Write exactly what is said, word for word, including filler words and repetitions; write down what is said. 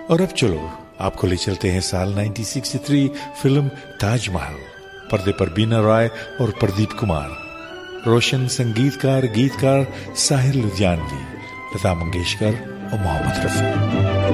और अब चलो आपको ले चलते हैं साल उन्नीस सौ तिरसठ फिल्म ताजमहल। पर्दे पर बीना रॉय और प्रदीप कुमार, रोशन संगीतकार गीतकार साहिर लुधियानवी, लता मंगेशकर और मोहम्मद रफी।